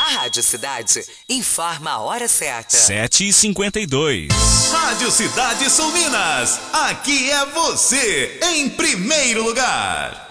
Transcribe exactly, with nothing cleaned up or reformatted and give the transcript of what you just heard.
A Rádio Cidade informa a hora certa. sete e cinquenta e dois. Rádio Cidade Sul Minas. Aqui é você, em primeiro lugar.